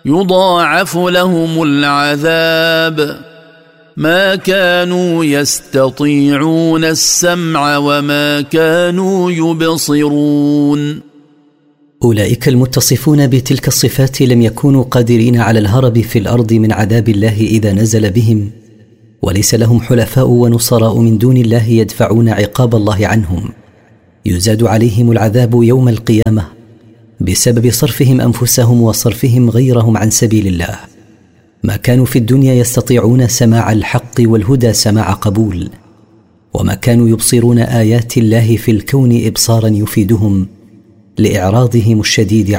يضاعف لهم العذاب ما كانوا يستطيعون السمع وما كانوا يبصرون. أولئك المتصفون بتلك الصفات لم يكونوا قادرين على الهرب في الأرض من عذاب الله إذا نزل بهم، وليس لهم حلفاء ونصراء من دون الله يدفعون عقاب الله عنهم. يزاد عليهم العذاب يوم القيامة بسبب صرفهم أنفسهم وصرفهم غيرهم عن سبيل الله. ما كانوا في الدنيا يستطيعون سماع الحق والهدى سماع قبول، وما كانوا يبصرون آيات الله في الكون إبصارا يفيدهم لإعراضهم الشديد